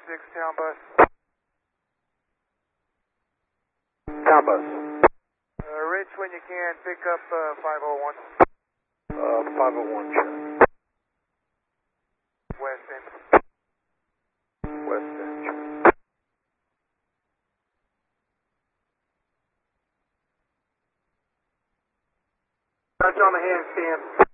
town bus. Town bus. Rich, when you can, pick up 501. 501, check. West End. West End, check. Touch on the handstand.